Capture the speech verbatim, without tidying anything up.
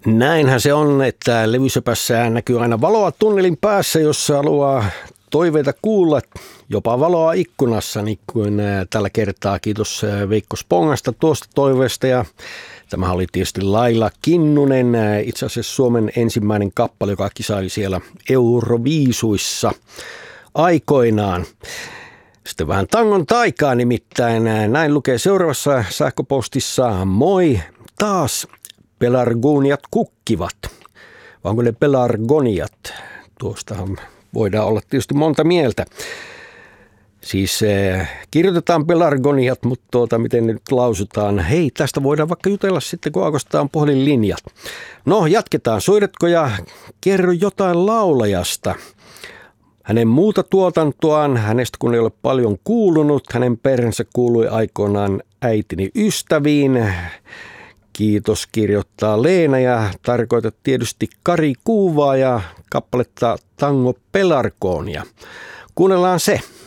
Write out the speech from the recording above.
Näinhän se on, että levysöpässä näkyy aina valoa tunnelin päässä, jos haluaa toiveita kuulla, jopa valoa ikkunassa, niin kuin tällä kertaa. Kiitos Veikko Spongasta tuosta toiveesta, ja tämä oli tietysti Laila Kinnunen, itse asiassa Suomen ensimmäinen kappale, joka kisaili siellä Euroviisuissa aikoinaan. Sitten vähän tangon taikaa nimittäin. Näin lukee seuraavassa sähköpostissa. Moi, taas pelargoniat kukkivat. Vai onko ne pelargoniat? Tuostahan voidaan olla tietysti monta mieltä. Siis eh, kirjoitetaan pelargoniat, mutta tuota, miten ne nyt lausutaan. Hei, tästä voidaan vaikka jutella sitten, kun aukaistaan puhelinlinjat. No, jatketaan. Soitatko ja kerro jotain laulajasta. Hänen muuta tuotantoaan, hänestä kun ei ole paljon kuulunut, hänen perheensä kuului aikoinaan äitini ystäviin. Kiitos, kirjoittaa Leena, ja tarkoitat tietysti Kari Kuuvaa ja kappaletta Tango Pelargonia. Kuunnellaan se.